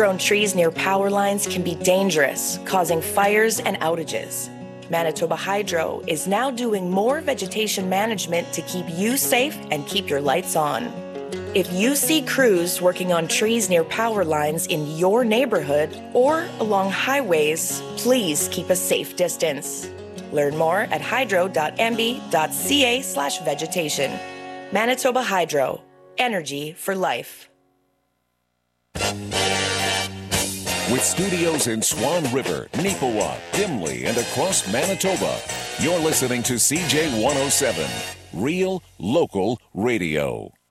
overgrown trees near power lines can be dangerous, causing fires and outages. Manitoba Hydro is now doing more vegetation management to keep you safe and keep your lights on. If you see crews working on trees near power lines in your neighborhood or along highways, please keep a safe distance. Learn more at hydro.mb.ca/vegetation. Manitoba Hydro. Energy for life. With studios in Swan River, Neepawa, Dimley, and across Manitoba, you're listening to CJ 107, Real Local Radio.